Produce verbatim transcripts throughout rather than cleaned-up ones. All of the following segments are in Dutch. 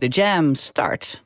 The Jam start.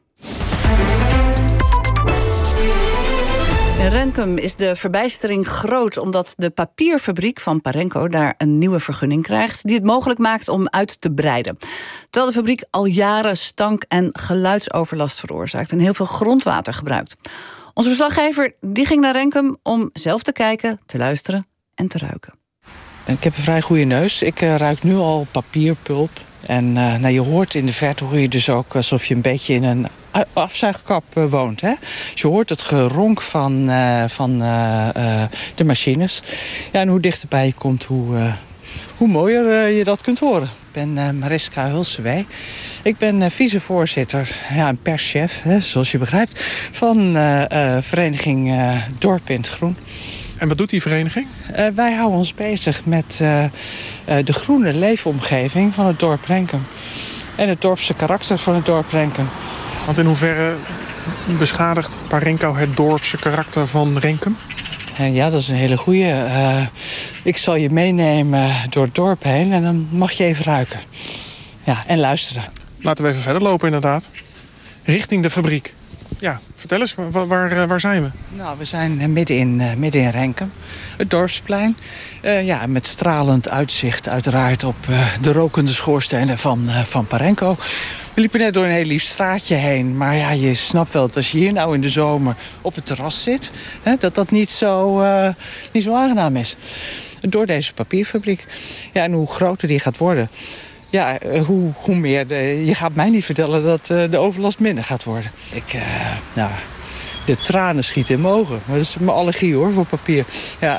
In Renkum is de verbijstering groot omdat de papierfabriek van Parenco daar een nieuwe vergunning krijgt die het mogelijk maakt om uit te breiden. Terwijl de fabriek al jaren stank- en geluidsoverlast veroorzaakt en heel veel grondwater gebruikt. Onze verslaggever die ging naar Renkum om zelf te kijken, te luisteren en te ruiken. Ik heb een vrij goede neus. Ik uh, ruik nu al papierpulp. En uh, nou, je hoort in de verte hoor je dus ook alsof je een beetje in een afzuigkap uh, woont. Hè? Dus je hoort het geronk van, uh, van uh, uh, de machines. Ja, en hoe dichterbij je komt, hoe, uh, hoe mooier uh, je dat kunt horen. Ik ben uh, Mariska Hulsewij. Ik ben uh, vicevoorzitter, ja, en perschef, hè, zoals je begrijpt, van uh, uh, vereniging uh, Dorp in het Groen. En wat doet die vereniging? Uh, wij houden ons bezig met uh, uh, de groene leefomgeving van het dorp Renkum. En het dorpse karakter van het dorp Renkum. Want in hoeverre beschadigt Parenco het dorpse karakter van Renkum? En ja, dat is een hele goeie. Uh, ik zal je meenemen door het dorp heen en dan mag je even ruiken. Ja, en luisteren. Laten we even verder lopen inderdaad. Richting de fabriek. Ja, vertel eens, waar, waar, waar zijn we? Nou, we zijn midden in, uh, midden in Renkum. Het dorpsplein. Uh, ja, met stralend uitzicht uiteraard op uh, de rokende schoorstenen van, uh, van Parenco. We liepen net door een heel lief straatje heen. Maar ja, je snapt wel dat als je hier nou in de zomer op het terras zit, hè, dat dat niet zo, uh, niet zo aangenaam is. Door deze papierfabriek. Ja, en hoe groter die gaat worden, ja, hoe, hoe meer. De, je gaat mij niet vertellen dat uh, de overlast minder gaat worden. Ik, uh, nou, de tranen schieten in mijn ogen. Maar dat is mijn allergie hoor, voor papier. Ja.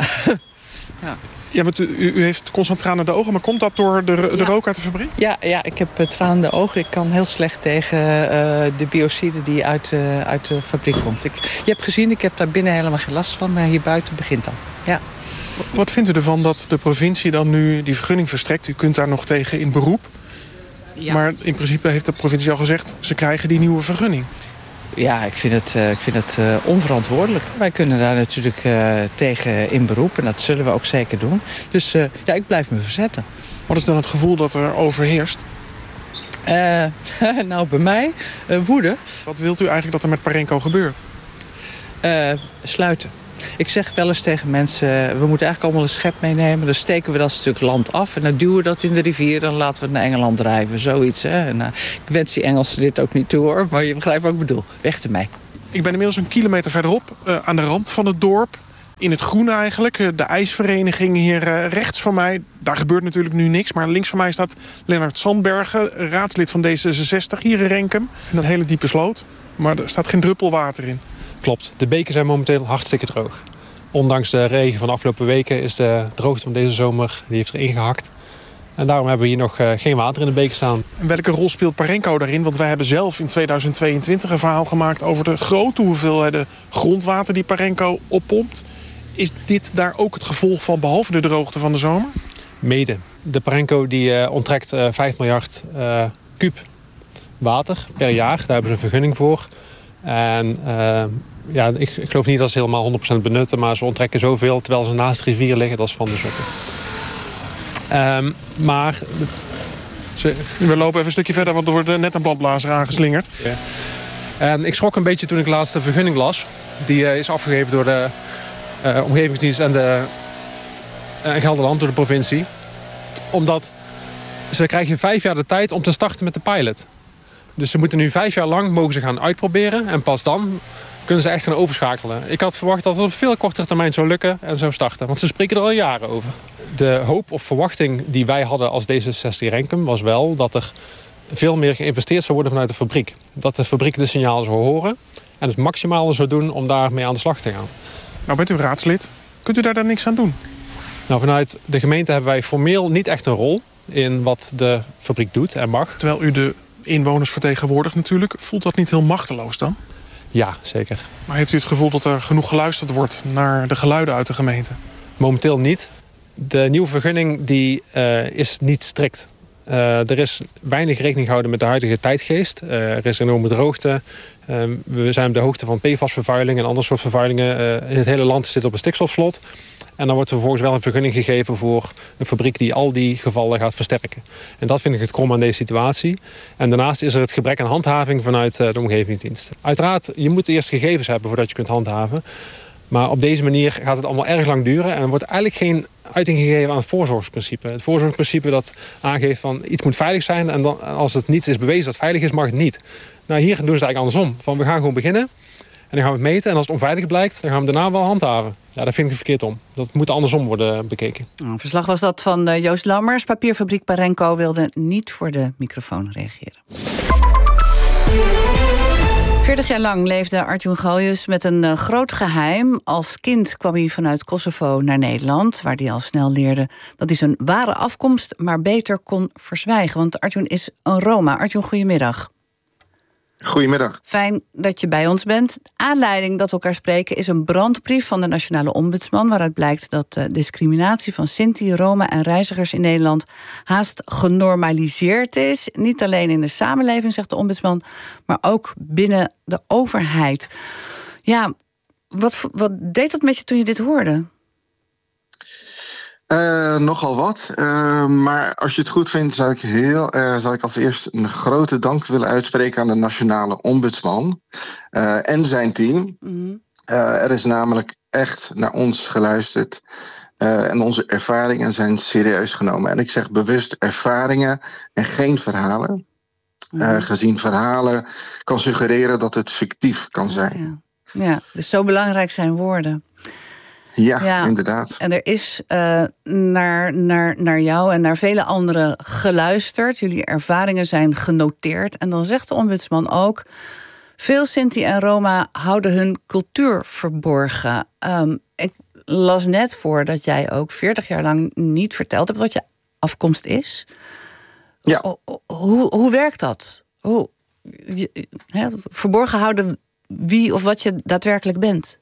ja. Ja, want u, u heeft constant tranen in de ogen, maar komt dat door de, de ja. rook uit de fabriek? Ja, ja, ik heb uh, tranen in de ogen. Ik kan heel slecht tegen uh, de biocide die uit, uh, uit de fabriek komt. Ik, je hebt gezien, ik heb daar binnen helemaal geen last van, maar hier buiten begint dan. Ja. Wat vindt u ervan dat de provincie dan nu die vergunning verstrekt? U kunt daar nog tegen in beroep. Ja. Maar in principe heeft de provincie al gezegd, ze krijgen die nieuwe vergunning. Ja, ik vind het, uh, ik vind het uh, onverantwoordelijk. Wij kunnen daar natuurlijk uh, tegen in beroep en dat zullen we ook zeker doen. Dus uh, ja, ik blijf me verzetten. Wat is dan het gevoel dat er overheerst? Uh, nou, bij mij uh, woede. Wat wilt u eigenlijk dat er met Parenco gebeurt? Uh, sluiten. Ik zeg wel eens tegen mensen, we moeten eigenlijk allemaal een schep meenemen. Dan steken we dat stuk land af en dan duwen we dat in de rivier en laten we het naar Engeland drijven. Zoiets, hè. En, uh, ik wens die Engelsen dit ook niet toe, hoor. Maar je begrijpt wat ik bedoel. Weg ermee. Ik ben inmiddels een kilometer verderop, uh, aan de rand van het dorp. In het groen eigenlijk. Uh, de ijsvereniging hier uh, rechts van mij. Daar gebeurt natuurlijk nu niks. Maar links van mij staat Lennart Sandbergen, raadslid van D zesenzestig hier in Renkum. En dat hele diepe sloot. Maar er staat geen druppel water in. Klopt, de beken zijn momenteel hartstikke droog. Ondanks de regen van de afgelopen weken is de droogte van deze zomer, die heeft erin gehakt. En daarom hebben we hier nog uh, geen water in de beken staan. En welke rol speelt Parenco daarin? Want wij hebben zelf in tweeduizend tweeëntwintig een verhaal gemaakt over de grote hoeveelheden grondwater die Parenco oppompt. Is dit daar ook het gevolg van, behalve de droogte van de zomer? Mede. De Parenco die uh, onttrekt uh, vijf miljard uh, kuub water per jaar. Daar hebben ze een vergunning voor. En uh, ja, ik, ik geloof niet dat ze helemaal honderd procent benutten, maar ze onttrekken zoveel terwijl ze naast de rivier liggen. Dat is van de zotte. Um, maar ze... We lopen even een stukje verder, want er wordt net een bladblazer aangeslingerd. Ja. En ik schrok een beetje toen ik de laatste vergunning las. Die uh, is afgegeven door de uh, Omgevingsdienst en de uh, Gelderland, door de provincie. Omdat ze krijgen vijf jaar de tijd om te starten met de pilot. Dus ze moeten nu vijf jaar lang mogen ze gaan uitproberen. En pas dan kunnen ze echt gaan overschakelen. Ik had verwacht dat het op veel kortere termijn zou lukken en zou starten. Want ze spreken er al jaren over. De hoop of verwachting die wij hadden als D zesenzestig Renkum was wel dat er veel meer geïnvesteerd zou worden vanuit de fabriek. Dat de fabriek de signalen zou horen en het maximale zou doen om daarmee aan de slag te gaan. Nou bent u raadslid. Kunt u daar dan niks aan doen? Nou, vanuit de gemeente hebben wij formeel niet echt een rol in wat de fabriek doet en mag. Terwijl u de inwoners vertegenwoordigt natuurlijk. Voelt dat niet heel machteloos dan? Ja, zeker. Maar heeft u het gevoel dat er genoeg geluisterd wordt naar de geluiden uit de gemeente? Momenteel niet. De nieuwe vergunning die, uh, is niet strikt. Uh, er is weinig rekening gehouden met de huidige tijdgeest. Uh, er is enorme droogte. Uh, we zijn op de hoogte van P F A S-vervuiling en andere soort vervuilingen. Uh, in het hele land zit op een stikstofslot. En dan wordt er vervolgens wel een vergunning gegeven voor een fabriek die al die gevallen gaat versterken. En dat vind ik het krom aan deze situatie. En daarnaast is er het gebrek aan handhaving vanuit de omgevingsdienst. Uiteraard, je moet eerst gegevens hebben voordat je kunt handhaven. Maar op deze manier gaat het allemaal erg lang duren. En er wordt eigenlijk geen uiting gegeven aan het voorzorgsprincipe. Het voorzorgsprincipe dat aangeeft van iets moet veilig zijn. En dan, als het niet is bewezen dat het veilig is, mag het niet. Nou, hier doen ze het eigenlijk andersom. Van, we gaan gewoon beginnen. En dan gaan we het meten. En als het onveilig blijkt, dan gaan we daarna wel handhaven. Ja, daar vind ik het verkeerd om. Dat moet andersom worden bekeken. Een verslag was dat van Joost Lammers. Papierfabriek Parenco wilde niet voor de microfoon reageren. veertig jaar lang leefde Arjun Galjus met een uh, groot geheim. Als kind kwam hij vanuit Kosovo naar Nederland, waar hij al snel leerde dat hij zijn ware afkomst maar beter kon verzwijgen. Want Arjun is een Roma. Arjun, goedemiddag. Goedemiddag. Fijn dat je bij ons bent. De aanleiding dat we elkaar spreken is een brandbrief van de Nationale Ombudsman, waaruit blijkt dat de discriminatie van Sinti, Roma en reizigers in Nederland haast genormaliseerd is. Niet alleen in de samenleving, zegt de ombudsman, maar ook binnen de overheid. Ja, wat, wat deed dat met je toen je dit hoorde? Uh, nogal wat. Uh, maar als je het goed vindt, zou ik, heel, uh, zou ik als eerst een grote dank willen uitspreken aan de Nationale Ombudsman uh, en zijn team. Mm-hmm. Uh, er is namelijk echt naar ons geluisterd. Uh, en onze ervaringen zijn serieus genomen. En ik zeg bewust ervaringen en geen verhalen. Mm-hmm. Uh, gezien verhalen kan suggereren dat het fictief kan zijn. Ja, ja, dus zo belangrijk zijn woorden. Ja, ja, inderdaad. En er is uh, naar, naar, naar jou en naar vele anderen geluisterd. Jullie ervaringen zijn genoteerd. En dan zegt de ombudsman ook: veel Sinti en Roma houden hun cultuur verborgen. Um, ik las net voor dat jij ook veertig jaar lang niet verteld hebt wat je afkomst is. Ja. Hoe, hoe, hoe werkt dat? Hoe, je, he, verborgen houden wie of wat je daadwerkelijk bent?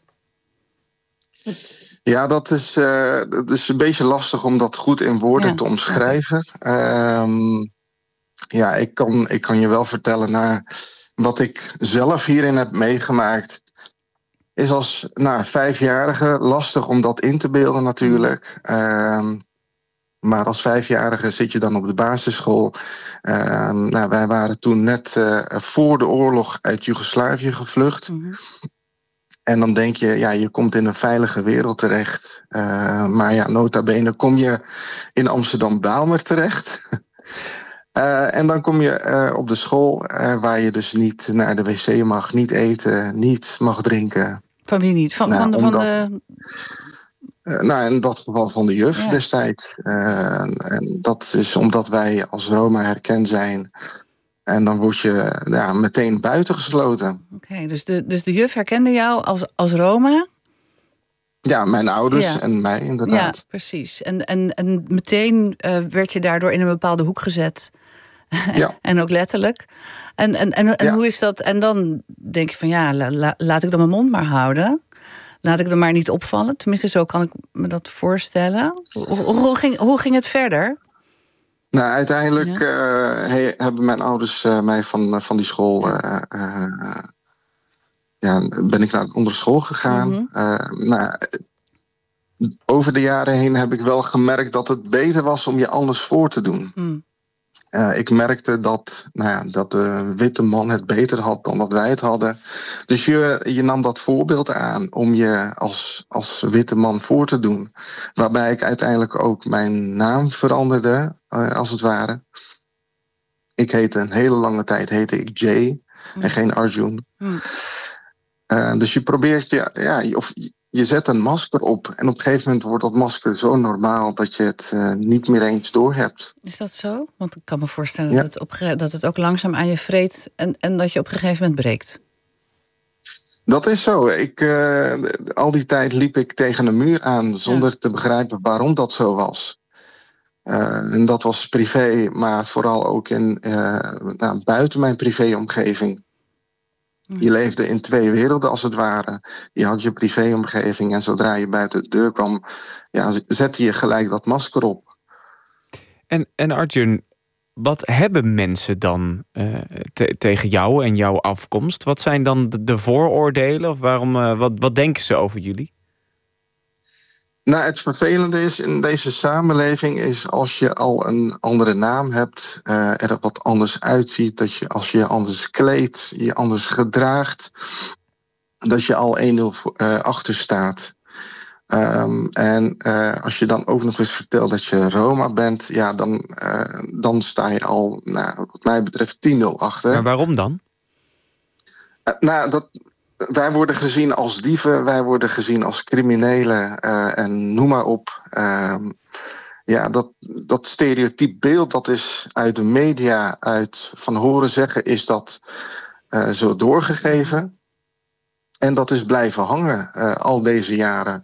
Ja, dat is, uh, dat is een beetje lastig om dat goed in woorden ja. te omschrijven. Um, ja, ik kan, ik kan je wel vertellen, nou, wat ik zelf hierin heb meegemaakt, is als nou, vijfjarige lastig om dat in te beelden natuurlijk. Um, maar als vijfjarige zit je dan op de basisschool. Um, nou, wij waren toen net uh, voor de oorlog uit Joegoslavië gevlucht. Mm-hmm. En dan denk je, ja, je komt in een veilige wereld terecht. Uh, maar ja, nota bene kom je in Amsterdam-Bijlmer terecht. uh, en dan kom je uh, op de school uh, waar je dus niet naar de wc mag, niet eten, niet mag drinken. Van wie niet? Van, nou, van, de, omdat, van de... Uh, nou, in dat geval van de juf ja. destijds. Uh, en dat is omdat wij als Roma herkend zijn. En dan word je ja, meteen buitengesloten. Oké, okay, dus, de, dus de juf herkende jou als, als Roma? Ja, mijn ouders ja. en mij inderdaad. Ja, precies. En, en, en meteen uh, werd je daardoor in een bepaalde hoek gezet. Ja. En ook letterlijk. En, en, en, en ja. hoe is dat? En dan denk je van ja, la, la, laat ik dan mijn mond maar houden. Laat ik er maar niet opvallen. Tenminste, zo kan ik me dat voorstellen. Hoe, hoe, ging, hoe ging het verder? Nou, uiteindelijk ja. uh, he, hebben mijn ouders uh, mij van, uh, van die school... Uh, uh, ja, ben ik naar de andere school gegaan. Mm-hmm. Uh, nou, over de jaren heen heb ik wel gemerkt dat het beter was om je anders voor te doen. Mm. Uh, ik merkte dat, nou ja, dat de witte man het beter had dan dat wij het hadden. Dus je, je nam dat voorbeeld aan om je als, als witte man voor te doen. Waarbij ik uiteindelijk ook mijn naam veranderde, uh, als het ware. Ik heette een hele lange tijd heette ik Jay mm. en geen Arjun. Mm. Uh, dus je probeert, je, ja, of je zet een masker op. En op een gegeven moment wordt dat masker zo normaal dat je het uh, niet meer eens doorhebt. Is dat zo? Want ik kan me voorstellen ja. dat, het op, dat het ook langzaam aan je vreet en, en dat je op een gegeven moment breekt. Dat is zo. Ik, uh, al die tijd liep ik tegen een muur aan zonder ja. te begrijpen waarom dat zo was. Uh, en dat was privé, maar vooral ook in, uh, nou, buiten mijn privéomgeving. Je leefde in twee werelden als het ware. Je had je privéomgeving en zodra je buiten de deur kwam, ja, zette je gelijk dat masker op. En, en Arjun, wat hebben mensen dan uh, te, tegen jou en jouw afkomst? Wat zijn dan de, de vooroordelen? Of waarom, uh, wat, wat denken ze over jullie? Nou, het vervelende is in deze samenleving is als je al een andere naam hebt, uh, er wat anders uitziet, dat je als je anders kleedt, je anders gedraagt, dat je al één nul uh, achter staat. Um, en uh, als je dan ook nog eens vertelt dat je Roma bent, ja, dan, uh, dan sta je al, nou, wat mij betreft, tien nul achter. Maar waarom dan? Uh, nou, dat, wij worden gezien als dieven, wij worden gezien als criminelen uh, en noem maar op. Uh, ja, dat, dat stereotyp beeld, dat is uit de media, uit van horen zeggen, is dat uh, zo doorgegeven. En dat is blijven hangen uh, al deze jaren.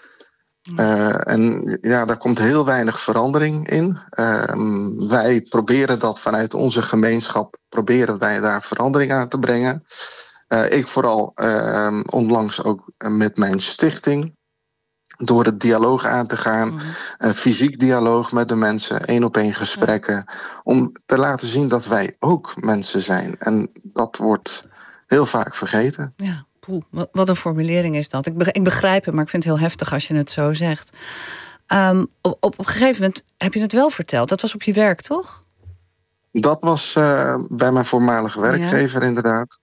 Uh, en ja, daar komt heel weinig verandering in. Uh, wij proberen dat vanuit onze gemeenschap, proberen wij daar verandering aan te brengen. Uh, ik vooral uh, onlangs ook met mijn stichting. Door het dialoog aan te gaan. Mm. Uh, fysiek dialoog met de mensen. één op één gesprekken. Ja. Om te laten zien dat wij ook mensen zijn. En dat wordt heel vaak vergeten. Ja. Poeh, wat een formulering is dat. Ik begrijp het, maar ik vind het heel heftig als je het zo zegt. Um, op, op een gegeven moment heb je het wel verteld. Dat was op je werk, toch? Dat was uh, bij mijn voormalige werkgever, ja. Inderdaad.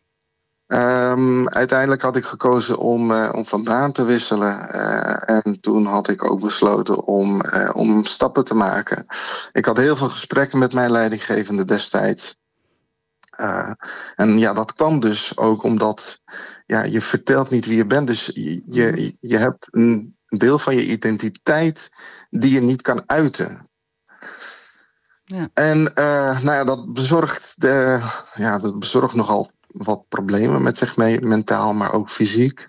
Um, uiteindelijk had ik gekozen om, uh, om van baan te wisselen. Uh, en toen had ik ook besloten om, uh, om stappen te maken. Ik had heel veel gesprekken met mijn leidinggevende destijds. Uh, en ja, dat kwam dus ook omdat ja, je vertelt niet wie je bent. Dus je, je, je hebt een deel van je identiteit die je niet kan uiten. Ja. En uh, nou ja, dat bezorgt, de, ja, dat bezorgt nogal wat problemen met zich mee, mentaal, maar ook fysiek.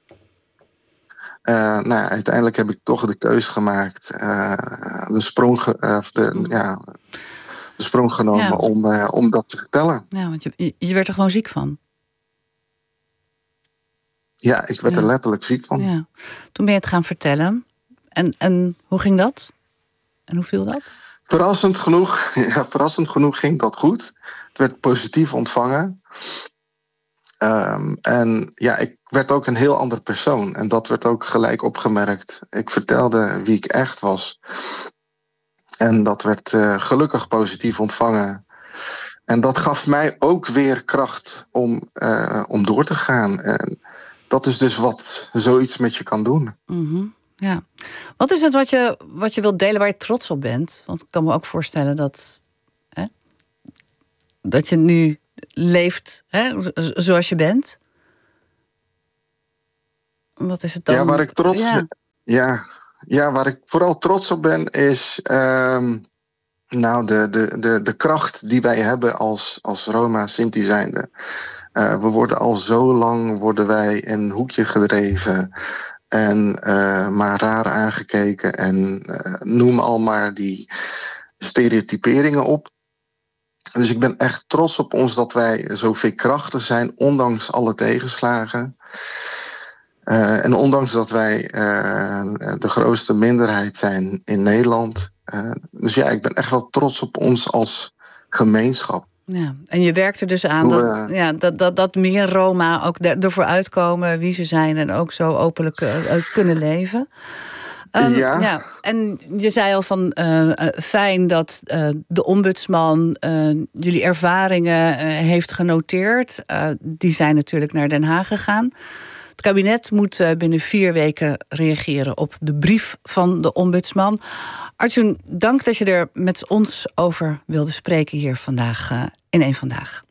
Uh, nou ja, uiteindelijk heb ik toch de keus gemaakt, uh, de sprong, uh, de, ja, de sprong genomen ja. om, uh, om dat te vertellen. Ja, want je, je werd er gewoon ziek van. Ja, ik werd ja. er letterlijk ziek van. Ja. Toen ben je het gaan vertellen. En, en hoe ging dat? En hoe viel dat? Verrassend genoeg, ja, verrassend genoeg ging dat goed. Het werd positief ontvangen. Um, en ja, ik werd ook een heel ander persoon. En dat werd ook gelijk opgemerkt. Ik vertelde wie ik echt was. En dat werd uh, gelukkig positief ontvangen. En dat gaf mij ook weer kracht om, uh, om door te gaan. En dat is dus wat zoiets met je kan doen. Mm-hmm. Ja. Wat is het wat je, wat je wilt delen waar je trots op bent? Want ik kan me ook voorstellen dat, hè, dat je nu leeft, hè, zoals je bent. Wat is het dan? Ja, waar ik trots, ja. Ja, ja, waar ik vooral trots op ben is um, nou, de, de, de, de kracht die wij hebben als, als Roma Sinti zijnde. Uh, we worden al zo lang worden wij in een hoekje gedreven. En uh, maar raar aangekeken. En uh, noem al maar die stereotyperingen op. Dus ik ben echt trots op ons dat wij zo veerkrachtig zijn, ondanks alle tegenslagen. Uh, en ondanks dat wij uh, de grootste minderheid zijn in Nederland. Uh, dus ja, ik ben echt wel trots op ons als gemeenschap. Ja, en je werkt er dus aan dat, uh, ja, dat, dat, dat meer Roma ook ervoor uitkomen wie ze zijn en ook zo openlijk uh, kunnen leven. Um, ja. ja. En je zei al van uh, uh, fijn dat uh, de ombudsman uh, jullie ervaringen uh, heeft genoteerd. Uh, die zijn natuurlijk naar Den Haag gegaan. Het kabinet moet uh, binnen vier weken reageren op de brief van de ombudsman. Arjun, dank dat je er met ons over wilde spreken hier vandaag uh, in één Vandaag.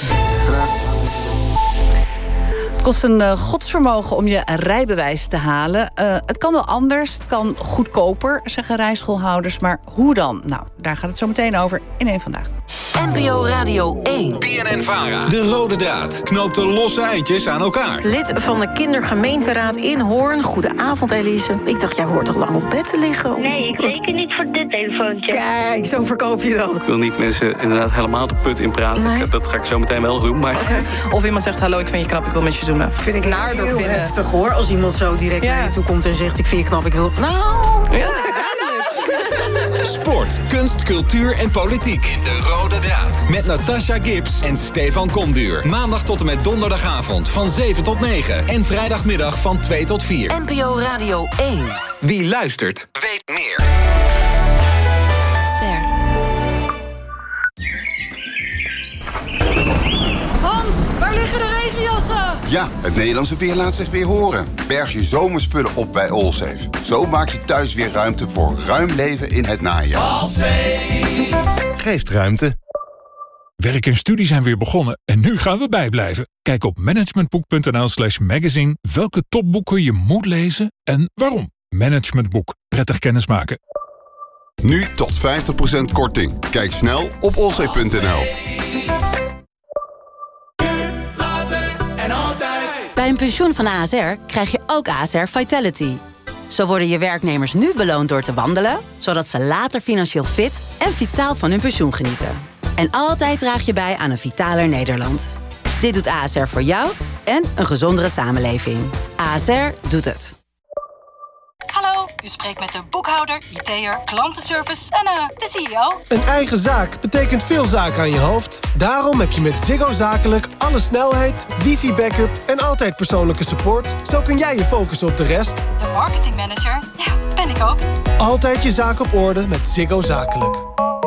Het kost een uh, godsvermogen om je rijbewijs te halen. Uh, het kan wel anders, het kan goedkoper, zeggen rijschoolhouders. Maar hoe dan? Nou, daar gaat het zo meteen over in één Vandaag. N P O Radio één. B N N-Vara. De rode draad knoopt de losse eindjes aan elkaar. Lid van de kindergemeenteraad in Hoorn. Goedenavond, Elise. Ik dacht, jij hoort toch lang op bed te liggen? Nee, ik zeker niet voor dit telefoontje. Kijk, zo verkoop je dat. Ik wil niet mensen inderdaad helemaal de put in praten. Nee. Dat ga ik zo meteen wel doen. Maar... Okay. Of iemand zegt, hallo, ik vind je knap, ik wil met je zoomen. Vind ik naarder heel vinden. Heftig, hoor. Als iemand zo direct ja. naar je toe komt en zegt, ik vind je knap, ik wil... Nou... Ja. Sport, kunst, cultuur en politiek. De Rode Draad. Met Natasha Gibbs en Stefan Komduur. Maandag tot en met donderdagavond van zeven tot negen. En vrijdagmiddag van twee tot vier. N P O Radio één. Wie luistert, weet meer. Ster. Hans, waar liggen de regenjassen? Ja, het Nederlandse weer laat zich weer horen. Berg je zomerspullen op bij Allsafe. Zo maak je thuis weer ruimte voor ruim leven in het najaar. Allsafe geeft ruimte. Werk en studie zijn weer begonnen en nu gaan we bijblijven. Kijk op managementboek.nl slash magazine welke topboeken je moet lezen en waarom. Managementboek. Prettig kennismaken. Nu tot vijftig procent korting. Kijk snel op allsafe punt n l. Bij een pensioen van A S R krijg je ook A S R Vitality. Zo worden je werknemers nu beloond door te wandelen, zodat ze later financieel fit en vitaal van hun pensioen genieten. En altijd draag je bij aan een vitaler Nederland. Dit doet A S R voor jou en een gezondere samenleving. A S R doet het. Hallo, u spreekt met de boekhouder, I T'er, klantenservice en uh, de C E O. Een eigen zaak betekent veel zaken aan je hoofd. Daarom heb je met Ziggo Zakelijk alle snelheid, wifi-backup en altijd persoonlijke support. Zo kun jij je focussen op de rest. De marketingmanager, ja, ben ik ook. Altijd je zaak op orde met Ziggo Zakelijk.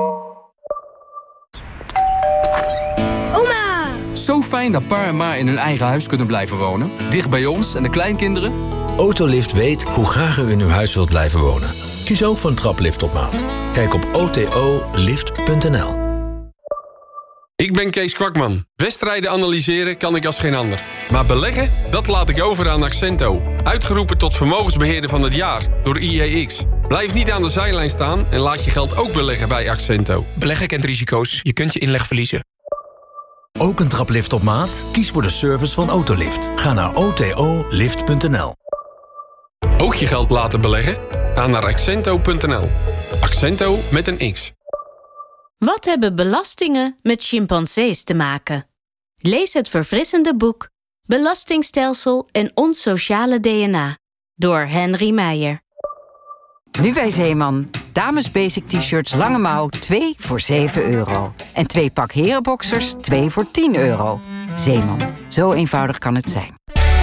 Oma! Zo fijn dat pa en ma in hun eigen huis kunnen blijven wonen. Dicht bij ons en de kleinkinderen. Autolift weet hoe graag u in uw huis wilt blijven wonen. Kies ook voor een traplift op maat. Kijk op o t o lift punt n l. Ik ben Kees Kwakman. Wedstrijden analyseren kan ik als geen ander. Maar beleggen, dat laat ik over aan Accento. Uitgeroepen tot vermogensbeheerder van het jaar door I E X. Blijf niet aan de zijlijn staan en laat je geld ook beleggen bij Accento. Beleggen kent risico's. Je kunt je inleg verliezen. Ook een traplift op maat? Kies voor de service van Autolift. Ga naar o t o lift punt n l. Ook je geld laten beleggen? Ga naar accento punt n l. Accento met een X. Wat hebben belastingen met chimpansees te maken? Lees het verfrissende boek Belastingstelsel en ons sociale D N A door Henry Meijer. Nu bij Zeeman. Dames basic t-shirts lange mouw twee voor zeven euro. En twee pak herenboxers twee voor tien euro. Zeeman. Zo eenvoudig kan het zijn.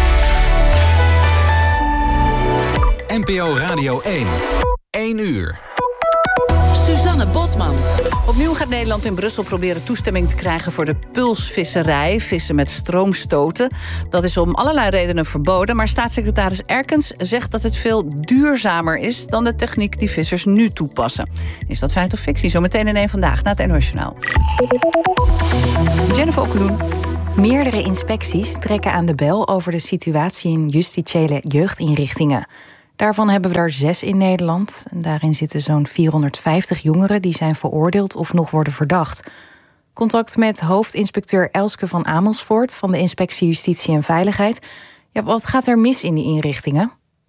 N P O Radio één. één uur. Suzanne Bosman. Opnieuw gaat Nederland in Brussel proberen toestemming te krijgen voor de pulsvisserij, vissen met stroomstoten. Dat is om allerlei redenen verboden, maar staatssecretaris Erkens zegt dat het veel duurzamer is dan de techniek die vissers nu toepassen. Is dat feit of fictie? Zometeen in één Vandaag na het N O S Journaal. Jennifer Okkeloen. Meerdere inspecties trekken aan de bel over de situatie in justitiële jeugdinrichtingen. Daarvan hebben we er zes in Nederland. Daarin zitten zo'n vierhonderdvijftig jongeren die zijn veroordeeld of nog worden verdacht. Contact met hoofdinspecteur Elske van Amersfoort van de Inspectie Justitie en Veiligheid. Ja, wat gaat er mis in die inrichtingen?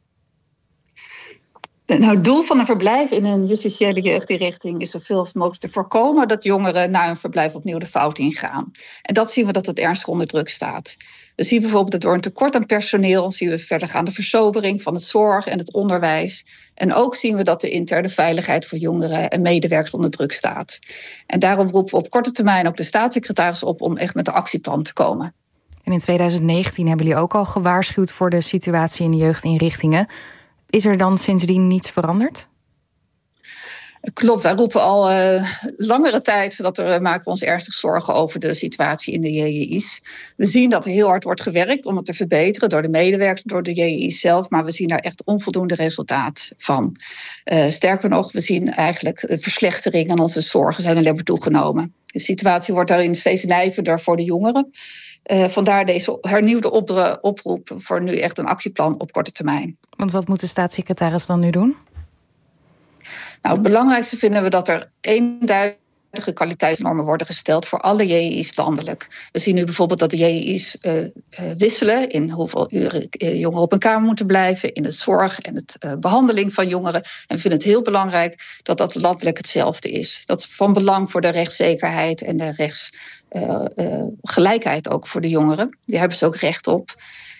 Nou, het doel van een verblijf in een justitiële jeugdinrichting is zoveel mogelijk te voorkomen dat jongeren na hun verblijf opnieuw de fout ingaan. En dat zien we dat het ernstig onder druk staat. We zien bijvoorbeeld dat door een tekort aan personeel zien we verdergaande versobering van het zorg en het onderwijs. En ook zien we dat de interne veiligheid voor jongeren en medewerkers onder druk staat. En daarom roepen we op korte termijn ook de staatssecretaris op om echt met een actieplan te komen. En in twintig negentien hebben jullie ook al gewaarschuwd voor de situatie in de jeugdinrichtingen. Is er dan sindsdien niets veranderd? Klopt, wij roepen al uh, langere tijd dat er, uh, maken we ons ernstig zorgen over de situatie in de J I I's. We zien dat er heel hard wordt gewerkt om het te verbeteren door de medewerkers, door de J I I's zelf, maar we zien daar echt onvoldoende resultaat van. Uh, sterker nog, we zien eigenlijk de verslechtering aan onze zorgen zijn alleen maar toegenomen. De situatie wordt daarin steeds nijpender voor de jongeren. Uh, vandaar deze hernieuwde op- oproep voor nu echt een actieplan op korte termijn. Want wat moet de staatssecretaris dan nu doen? Nou, het belangrijkste vinden we dat er eenduidige kwaliteitsnormen worden gesteld voor alle J I I's landelijk. We zien nu bijvoorbeeld dat de J I I's uh, uh, wisselen in hoeveel uren uh, jongeren op een kamer moeten blijven, in het zorg en het uh, behandeling van jongeren. En we vinden het heel belangrijk dat dat landelijk hetzelfde is. Dat is van belang voor de rechtszekerheid en de rechtsgelijkheid uh, uh, ook voor de jongeren. Die hebben ze ook recht op.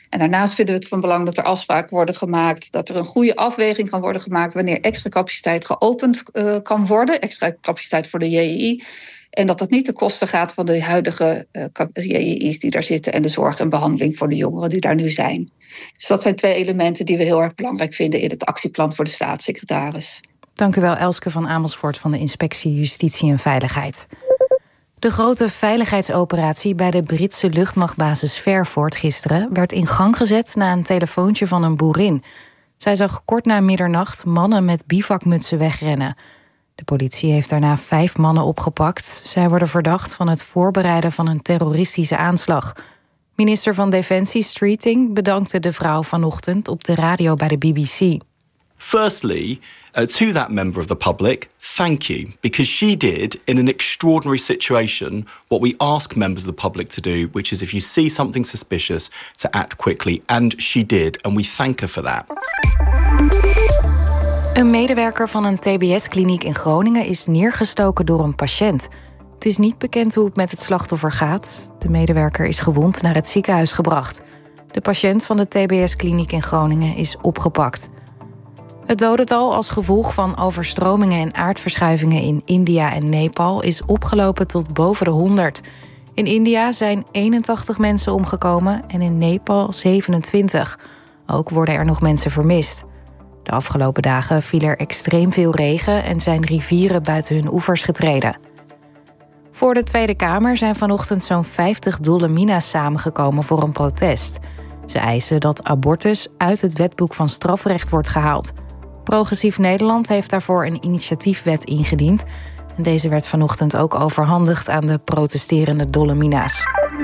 En daarnaast vinden we het van belang dat er afspraken worden gemaakt, dat er een goede afweging kan worden gemaakt wanneer extra capaciteit geopend uh, kan worden, extra capaciteit voor de J I I. En dat dat niet ten koste gaat van de huidige uh, J I I's die daar zitten en de zorg en behandeling voor de jongeren die daar nu zijn. Dus dat zijn twee elementen die we heel erg belangrijk vinden in het actieplan voor de staatssecretaris. Dank u wel, Elske van Amersfoort van de Inspectie Justitie en Veiligheid. De grote veiligheidsoperatie bij de Britse luchtmachtbasis Fairford gisteren werd in gang gezet na een telefoontje van een boerin. Zij zag kort na middernacht mannen met bivakmutsen wegrennen. De politie heeft daarna vijf mannen opgepakt. Zij worden verdacht van het voorbereiden van een terroristische aanslag. Minister van Defensie Streeting bedankte de vrouw vanochtend op de radio bij de B B C. Firstly, uh, to that member of the public, thank you, because she did, in an extraordinary situation, what we ask members of the public to do, which is if you see something suspicious, to act quickly. And she did, and we thank her for that. Een medewerker van een T B S-kliniek in Groningen is neergestoken door een patiënt. Het is niet bekend hoe het met het slachtoffer gaat. De medewerker is gewond naar het ziekenhuis gebracht. De patiënt van de T B S-kliniek in Groningen is opgepakt. Het dodental als gevolg van overstromingen en aardverschuivingen in India en Nepal is opgelopen tot boven de honderd. In India zijn eenentachtig mensen omgekomen en in Nepal zevenentwintig. Ook worden er nog mensen vermist. De afgelopen dagen viel er extreem veel regen en zijn rivieren buiten hun oevers getreden. Voor de Tweede Kamer zijn vanochtend zo'n vijftig Dolomina's samengekomen voor een protest. Ze eisen dat abortus uit het wetboek van strafrecht wordt gehaald. Progressief Nederland heeft daarvoor een initiatiefwet ingediend. En deze werd vanochtend ook overhandigd aan de protesterende Dolomina's.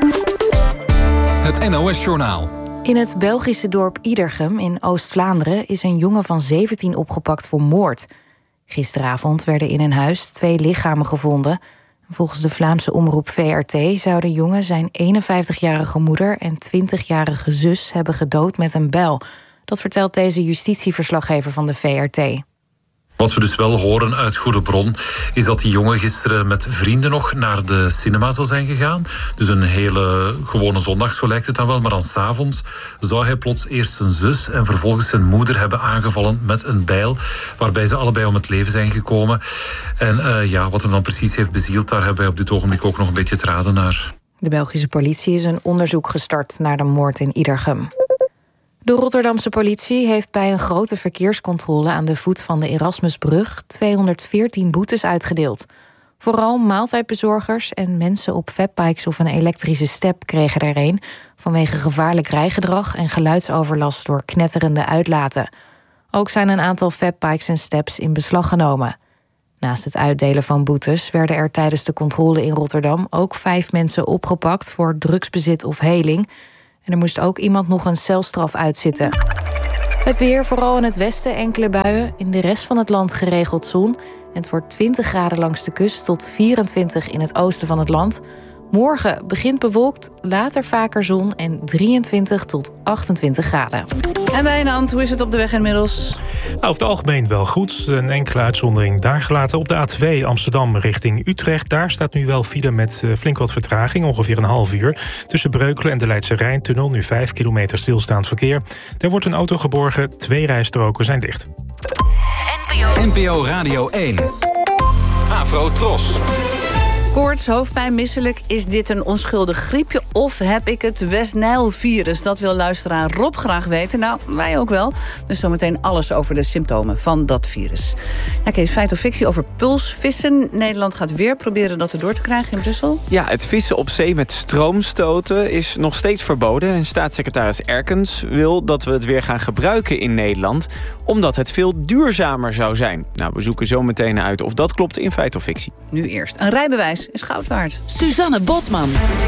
Het N O S-journaal. In het Belgische dorp Iedergem in Oost-Vlaanderen is een jongen van zeventien opgepakt voor moord. Gisteravond werden in een huis twee lichamen gevonden. Volgens de Vlaamse omroep V R T zou de jongen zijn eenenvijftigjarige moeder en twintigjarige zus hebben gedood met een bijl. Dat vertelt deze justitieverslaggever van de V R T. Wat we dus wel horen uit goede bron is dat die jongen gisteren met vrienden nog naar de cinema zou zijn gegaan. Dus een hele gewone zondag, zo lijkt het dan wel. Maar dan 's avonds zou hij plots eerst zijn zus en vervolgens zijn moeder hebben aangevallen met een bijl, waarbij ze allebei om het leven zijn gekomen. En uh, ja, wat hem dan precies heeft bezield, daar hebben wij op dit ogenblik ook nog een beetje te raden naar. De Belgische politie is een onderzoek gestart naar de moord in Iedergem. De Rotterdamse politie heeft bij een grote verkeerscontrole aan de voet van de Erasmusbrug tweehonderdveertien boetes uitgedeeld. Vooral maaltijdbezorgers en mensen op fatbikes of een elektrische step kregen er een, vanwege gevaarlijk rijgedrag en geluidsoverlast door knetterende uitlaten. Ook zijn een aantal fatbikes en steps in beslag genomen. Naast het uitdelen van boetes werden er tijdens de controle in Rotterdam ook vijf mensen opgepakt voor drugsbezit of heling. En er moest ook iemand nog een celstraf uitzitten. Het weer, vooral in het westen enkele buien. In de rest van het land geregeld zon. En het wordt twintig graden langs de kust tot vierentwintig in het oosten van het land. Morgen begint bewolkt, later vaker zon en drieëntwintig tot achtentwintig graden. En Wijnand, hoe is het op de weg inmiddels? Nou, over het algemeen wel goed. Een enkele uitzondering daar gelaten. Op de A twee Amsterdam richting Utrecht. Daar staat nu wel file met uh, flink wat vertraging. Ongeveer een half uur. Tussen Breukelen en de Leidse Rijntunnel. Nu vijf kilometer stilstaand verkeer. Er wordt een auto geborgen. Twee rijstroken zijn dicht. N P O Radio één. Afro Tros. Koorts, hoofdpijn, misselijk. Is dit een onschuldig griepje of heb ik het West-Nijl-virus? Dat wil luisteraar Rob graag weten. Nou, wij ook wel. Dus zometeen alles over de symptomen van dat virus. Ja, Kees, feit of fictie over pulsvissen. Nederland gaat weer proberen dat erdoor te krijgen in Brussel. Ja, het vissen op zee met stroomstoten is nog steeds verboden. En staatssecretaris Erkens wil dat we het weer gaan gebruiken in Nederland, omdat het veel duurzamer zou zijn. Nou, we zoeken zo meteen uit of dat klopt in feit of fictie. Nu eerst een rijbewijs is goud waard. Suzanne Bosman.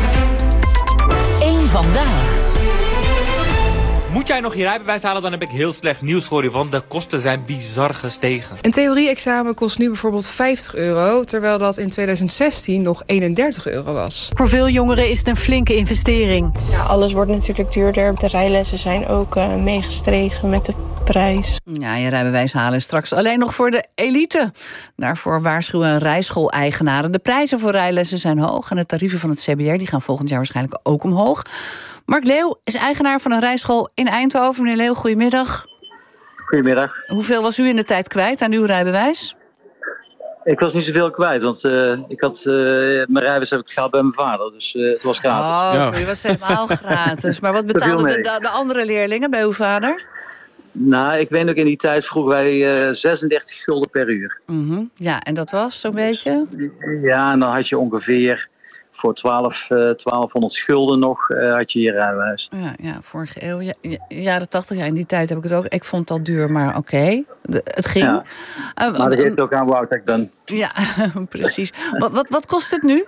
Eén vandaag. Moet jij nog je rijbewijs halen, dan heb ik heel slecht nieuws voor je, want de kosten zijn bizar gestegen. Een theorie-examen kost nu bijvoorbeeld vijftig euro... terwijl dat in tweeduizend zestien nog eenendertig euro was. Voor veel jongeren is het een flinke investering. Ja, alles wordt natuurlijk duurder. De rijlessen zijn ook uh, meegestegen met de prijs. Ja, je rijbewijs halen is straks alleen nog voor de elite. Daarvoor waarschuwen rijschool-eigenaren. De prijzen voor rijlessen zijn hoog en de tarieven van het C B R die gaan volgend jaar waarschijnlijk ook omhoog. Mark Leeuw is eigenaar van een rijschool in Eindhoven. Meneer Leeuw, goedemiddag. Goedemiddag. Hoeveel was u in de tijd kwijt aan uw rijbewijs? Ik was niet zoveel kwijt, want uh, ik had, uh, mijn rijbewijs heb ik gehaald bij mijn vader. Dus uh, het was gratis. Oh, ja. Voor u was het helemaal gratis. Maar wat betaalden de, de, de andere leerlingen bij uw vader? Nou, ik weet ook in die tijd vroegen wij uh, zesendertig gulden per uur. Mm-hmm. Ja, en dat was zo'n beetje? Ja, en dan had je ongeveer voor twaalf, uh, twaalfhonderd gulden nog uh, had je je rijbewijs. Ja, ja, vorige eeuw, ja, jaren tachtig, ja, in die tijd heb ik het ook. Ik vond het al duur, maar oké, okay. Het ging. Ja. Uh, maar dat geeft ook aan hoe ik ben. Ja, precies. wat, wat, wat kost het nu?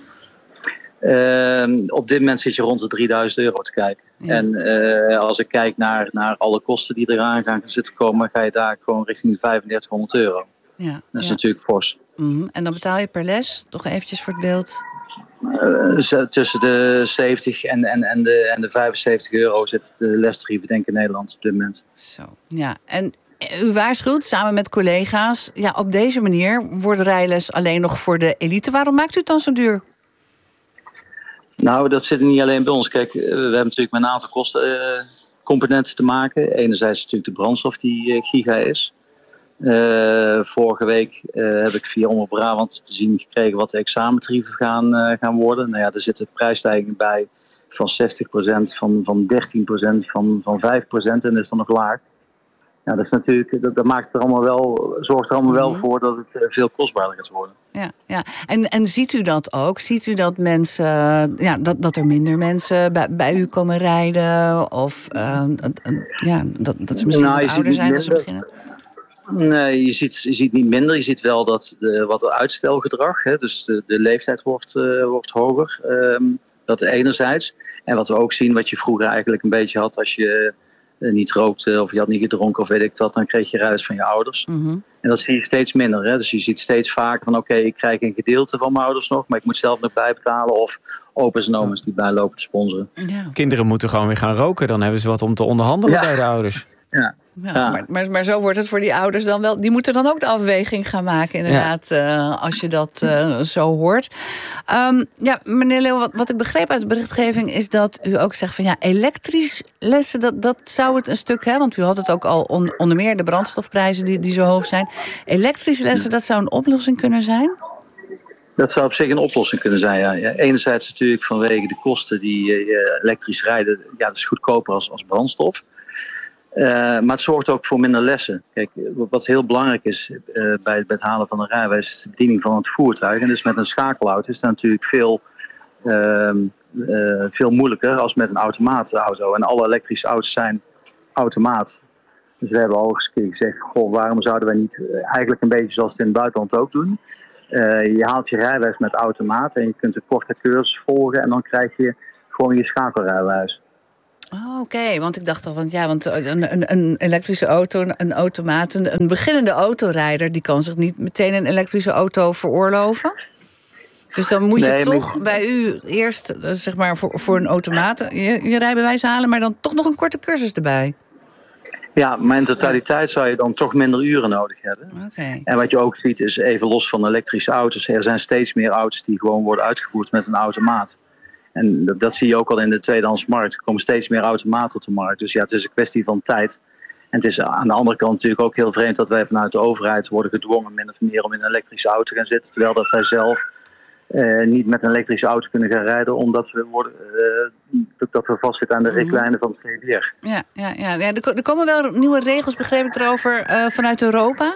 Uh, op dit moment zit je rond de drieduizend euro te kijken. Ja. En uh, als ik kijk naar, naar alle kosten die eraan gaan zitten komen, ga je daar gewoon richting vijfendertighonderd euro. Ja, dat is ja. natuurlijk fors. Mm-hmm. En dan betaal je per les, toch eventjes voor het beeld? Uh, tussen de zeventig en, en, en, de, en de vijfenzeventig euro zit de lestarieven denk ik in Nederland op dit moment. Zo, ja. En u waarschuwt samen met collega's, ja, op deze manier wordt rijles alleen nog voor de elite. Waarom maakt u het dan zo duur? Nou, dat zit niet alleen bij ons. Kijk, we hebben natuurlijk met een aantal kostencomponenten uh, te maken. Enerzijds natuurlijk de brandstof die uh, giga is. Uh, vorige week uh, heb ik via Omroep Brabant te zien gekregen wat de examentarieven gaan, uh, gaan worden. Nou ja, er zitten prijsstijgingen bij van zestig procent, van, van dertien procent, van, van vijf procent en dat is dan nog laag. Ja, dat is natuurlijk, dat, dat maakt er allemaal wel, zorgt er allemaal wel voor dat het uh, veel kostbaarder gaat worden. Ja, ja. En, en ziet u dat ook? Ziet u dat mensen, ja, dat, dat er minder mensen bij, bij u komen rijden? Of uh, uh, ja, dat, dat ze misschien nou, wat ouder zijn als ze beginnen? Nee, je ziet, je ziet niet minder. Je ziet wel dat de, wat uitstelgedrag, hè, dus de, de leeftijd wordt, uh, wordt hoger. Um, dat enerzijds. En wat we ook zien, wat je vroeger eigenlijk een beetje had als je uh, niet rookte of je had niet gedronken of weet ik wat, dan kreeg je rijbewijs van je ouders. Mm-hmm. En dat zie je steeds minder. Hè. Dus je ziet steeds vaker van oké, okay, ik krijg een gedeelte van mijn ouders nog, maar ik moet zelf nog bijbetalen of opa's en oma's die bijlopen te sponsoren. Ja. Kinderen moeten gewoon weer gaan roken, dan hebben ze wat om te onderhandelen ja. bij de ouders. Ja. Ja, ja. Maar, maar, maar zo wordt het voor die ouders dan wel. Die moeten dan ook de afweging gaan maken, inderdaad, ja. uh, als je dat uh, zo hoort. Um, ja, meneer Leeuw, wat, wat ik begreep uit de berichtgeving is dat u ook zegt van ja, elektrisch lessen, dat, dat zou het een stuk hebben. Want u had het ook al on, onder meer de brandstofprijzen die, die zo hoog zijn. Elektrische lessen, dat zou een oplossing kunnen zijn? Dat zou op zich een oplossing kunnen zijn, ja. ja enerzijds natuurlijk vanwege de kosten die uh, elektrisch rijden, ja, dat is goedkoper als, als brandstof. Uh, maar het zorgt ook voor minder lessen. Kijk, wat heel belangrijk is uh, bij, bij het halen van een rijbewijs is de bediening van het voertuig. En dus met een schakelauto is dat natuurlijk veel, uh, uh, veel moeilijker als met een automaatauto. En alle elektrische auto's zijn automaat. Dus we hebben al eens gezegd, goh, waarom zouden wij niet uh, eigenlijk een beetje zoals het in het buitenland ook doen. Uh, je haalt je rijbewijs met automaat en je kunt een korte cursus volgen en dan krijg je gewoon je schakelrijbewijs. Oh, oké, okay. Want ik dacht al, want ja, want een, een, een elektrische auto, een automaat, een, een beginnende autorijder, die kan zich niet meteen een elektrische auto veroorloven. Dus dan moet je nee, toch ik... bij u eerst, zeg maar, voor, voor een automaat je, je rijbewijs halen, maar dan toch nog een korte cursus erbij. Ja, maar in totaliteit zou je dan toch minder uren nodig hebben. Okay. En wat je ook ziet is, even los van elektrische auto's, er zijn steeds meer auto's die gewoon worden uitgevoerd met een automaat. En dat, dat zie je ook al in de tweedehandsmarkt. Er komen steeds meer automaten op de markt. Dus ja, het is een kwestie van tijd. En het is aan de andere kant natuurlijk ook heel vreemd dat wij vanuit de overheid worden gedwongen min of meer om in een elektrische auto te gaan zitten. Terwijl dat wij zelf uh, niet met een elektrische auto kunnen gaan rijden, omdat we, worden, uh, dat we vastzitten aan de richtlijnen van het G B R. Ja, ja, ja. ja er komen wel nieuwe regels, begreep ik erover, uh, vanuit Europa?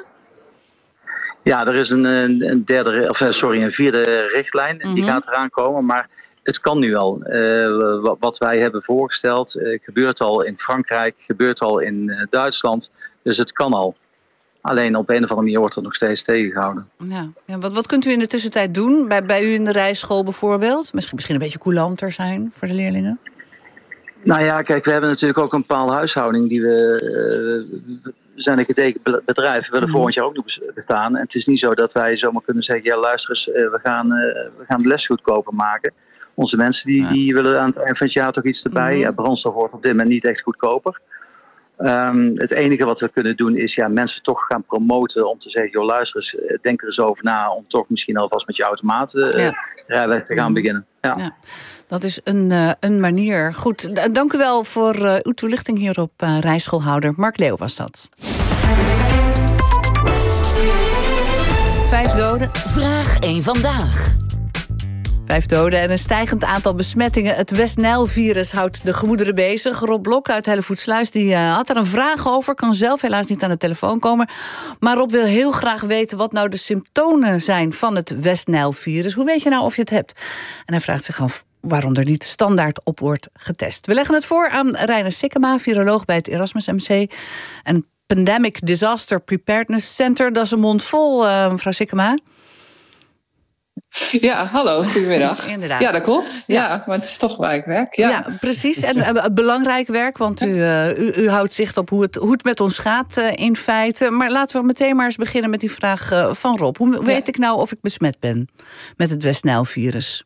Ja, er is een, een derde, of sorry, een vierde richtlijn mm-hmm. die gaat eraan komen, maar het kan nu al. Uh, wat wij hebben voorgesteld, uh, gebeurt al in Frankrijk, gebeurt al in uh, Duitsland. Dus het kan al. Alleen op een of andere manier wordt er nog steeds tegengehouden. Ja. Ja, wat, wat kunt u in de tussentijd doen? Bij, bij u in de rijschool bijvoorbeeld? Misschien, misschien een beetje coulanter zijn voor de leerlingen? Nou ja, kijk, we hebben natuurlijk ook een bepaalde huishouding die we... Uh, we zijn een getekend bedrijf, we willen mm-hmm. volgend jaar ook nog bestaan. En het is niet zo dat wij zomaar kunnen zeggen, ja luister eens, uh, we, gaan, uh, we gaan de les goedkoper maken. Onze mensen die, ja. die willen aan het eind van het jaar toch iets erbij. Mm-hmm. Ja, brandstof wordt op dit moment niet echt goedkoper. Um, het enige wat we kunnen doen is ja, mensen toch gaan promoten om te zeggen, joh, luister eens, denk er eens over na om toch misschien alvast met je automaten uh, ja. rijden te gaan mm. beginnen. Ja. Ja. Dat is een, uh, een manier. Goed, d- dank u wel voor uh, uw toelichting hierop, uh, rijschoolhouder Mark Leeuw was dat. Vijf doden. Vraag één vandaag. Vijf doden en een stijgend aantal besmettingen. Het West-Nijl-virus houdt de gemoederen bezig. Rob Blok uit Hellevoetsluis die uh, had er een vraag over. Kan zelf helaas niet aan de telefoon komen. Maar Rob wil heel graag weten wat nou de symptomen zijn van het West-Nijl-virus. Hoe weet je nou of je het hebt? En hij vraagt zich af waarom er niet standaard op wordt getest. We leggen het voor aan Reiner Sikkema, viroloog bij het Erasmus M C. En Pandemic Disaster Preparedness Center. Dat is een mond vol, uh, mevrouw Sikkema. Ja, hallo, goedemiddag. Inderdaad. Ja, dat klopt. Ja. ja, maar het is toch waar ik werk. Ja, ja precies. En uh, belangrijk werk, want u, uh, u, u houdt zicht op hoe het, hoe het met ons gaat uh, in feite. Maar laten we meteen maar eens beginnen met die vraag uh, van Rob. Hoe weet ja. ik nou of ik besmet ben met het West-Nijl-virus?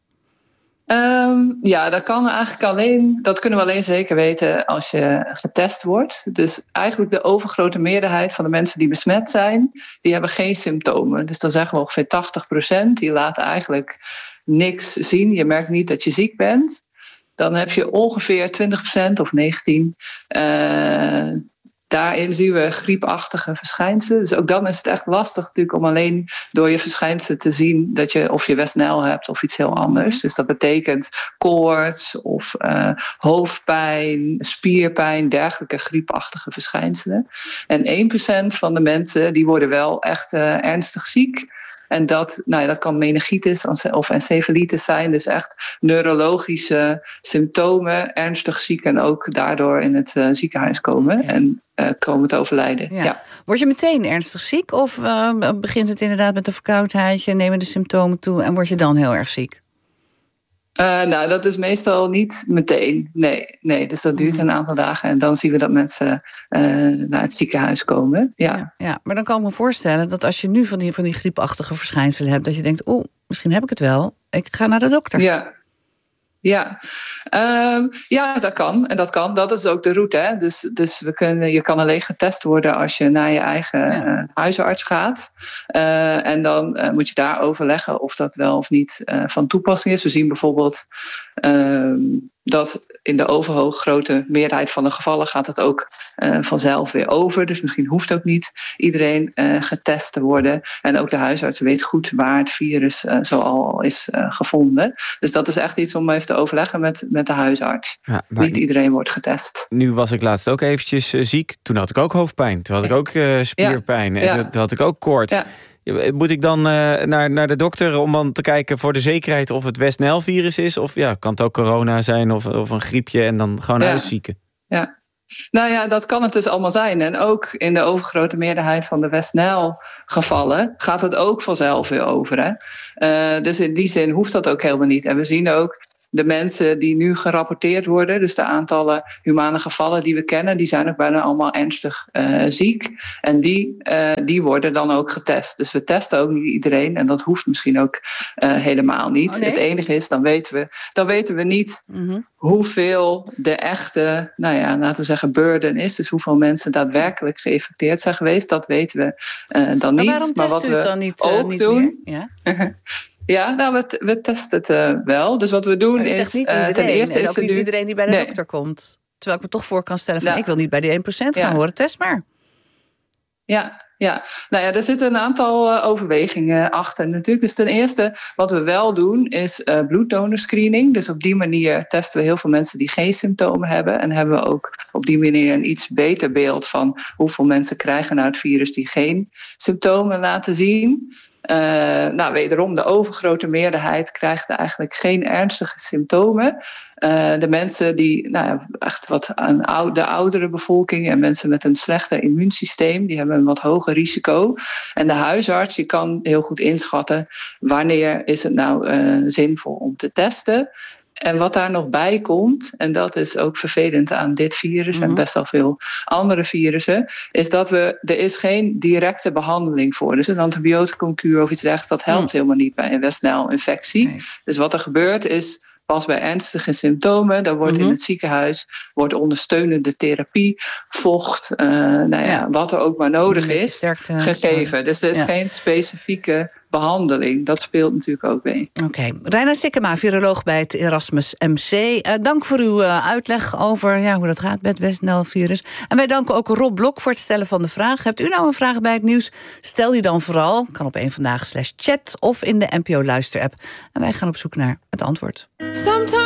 Um, ja, dat kan eigenlijk alleen, dat kunnen we alleen zeker weten als je getest wordt. Dus eigenlijk de overgrote meerderheid van de mensen die besmet zijn, die hebben geen symptomen. Dus dan zeggen we ongeveer tachtig procent, die laten eigenlijk niks zien. Je merkt niet dat je ziek bent. Dan heb je ongeveer twintig procent of negentien procent. Uh, Daarin zien we griepachtige verschijnselen. Dus ook dan is het echt lastig natuurlijk om alleen door je verschijnselen te zien dat je of je West-Nijl hebt of iets heel anders. Dus dat betekent koorts of uh, hoofdpijn, spierpijn, dergelijke griepachtige verschijnselen. En één procent van de mensen die worden wel echt uh, ernstig ziek. En dat, nou ja, dat kan meningitis of encefalitis zijn. Dus echt neurologische symptomen, ernstig ziek en ook daardoor in het uh, ziekenhuis komen. Ja. En uh, komen te overlijden. Ja. Ja. Word je meteen ernstig ziek of uh, begint het inderdaad met een verkoudheidje, nemen de symptomen toe en word je dan heel erg ziek? Uh, nou, dat is meestal niet meteen. Nee, nee, dus dat duurt een aantal dagen. En dan zien we dat mensen uh, naar het ziekenhuis komen. Ja. Ja, ja, maar dan kan ik me voorstellen dat als je nu van die, van die griepachtige verschijnselen hebt, dat je denkt, oeh, misschien heb ik het wel. Ik ga naar de dokter. Ja. Ja. Um, ja, dat kan. En dat kan. Dat is ook de route. Hè? Dus, dus we kunnen, je kan alleen getest worden als je naar je eigen ja. uh, huisarts gaat. Uh, en dan uh, moet je daar overleggen of dat wel of niet uh, van toepassing is. We zien bijvoorbeeld uh, dat in de overgrote meerderheid van de gevallen gaat het ook uh, vanzelf weer over. Dus misschien hoeft ook niet iedereen uh, getest te worden. En ook de huisarts weet goed waar het virus uh, zoal is uh, gevonden. Dus dat is echt iets om even te overleggen met, met de huisarts. Ja, niet iedereen wordt getest. Nu was ik laatst ook eventjes uh, ziek. Toen had ik ook hoofdpijn. Toen had ik ook uh, spierpijn. Ja. En ja. toen had ik ook koorts. Ja. Moet ik dan uh, naar, naar de dokter om dan te kijken voor de zekerheid of het West-Nijl-virus is? Of ja, kan het ook corona zijn of, of een griepje en dan gewoon ja. huiszieken? Ja. Nou ja, dat kan het dus allemaal zijn. En ook in de overgrote meerderheid van de West-Nijl-gevallen gaat het ook vanzelf weer over. Hè? Uh, dus in die zin hoeft dat ook helemaal niet. En we zien ook de mensen die nu gerapporteerd worden, dus de aantallen humane gevallen die we kennen, die zijn ook bijna allemaal ernstig uh, ziek. En die, uh, die worden dan ook getest. Dus we testen ook niet iedereen en dat hoeft misschien ook uh, helemaal niet. Oh nee? Het enige is, dan weten we, dan weten we niet mm-hmm. hoeveel de echte, nou ja, laten we zeggen, burden is. Dus hoeveel mensen daadwerkelijk geïnfecteerd zijn geweest, dat weten we uh, dan niet. Maar waarom maar test wat u het we dan niet, ook uh, niet doen, meer? Ja? Ja, nou, we, we testen het uh, wel. Dus wat we doen is, niet uh, ten eerste en is ook er niet nu... iedereen die bij de nee. dokter komt. Terwijl ik me toch voor kan stellen van, nou, ik wil niet bij die één procent gaan ja. horen. Test maar. Ja, ja, nou ja, er zitten een aantal uh, overwegingen achter natuurlijk. Dus ten eerste, wat we wel doen, is uh, bloeddonorscreening. Dus op die manier testen we heel veel mensen die geen symptomen hebben. En hebben we ook op die manier een iets beter beeld van hoeveel mensen krijgen nou het virus die geen symptomen laten zien. Uh, nou, wederom, de overgrote meerderheid krijgt eigenlijk geen ernstige symptomen. Uh, de mensen die, nou ja, echt wat aan oude, de oudere bevolking en mensen met een slechter immuunsysteem, die hebben een wat hoger risico. En de huisarts die kan heel goed inschatten wanneer is het nou uh, zinvol om te testen. En wat daar nog bij komt, en dat is ook vervelend aan dit virus mm-hmm. en best wel veel andere virussen, is dat we, er is geen directe behandeling voor. Dus een antibioticumkuur of iets dergelijks, dat helpt mm. helemaal niet bij een West-Nijl-infectie. Nee. Dus wat er gebeurt is, Pas bij ernstige symptomen, dan wordt Mm-hmm. in het ziekenhuis wordt ondersteunende therapie, vocht, uh, nou ja, Ja. wat er ook maar nodig Een beetje is, sterkte. gegeven. Dus er is Ja. geen specifieke behandeling. Dat speelt natuurlijk ook mee. Oké. Okay. Reinout Sikkema, viroloog bij het Erasmus M C. Uh, dank voor uw uh, uitleg over ja, hoe dat gaat met het West Nile-virus. En wij danken ook Rob Blok voor het stellen van de vraag. Hebt u nou een vraag bij het nieuws? Stel die dan vooral. Kan op één vandaag slash chat of in de N P O Luister-app. En wij gaan op zoek naar het antwoord. Sometimes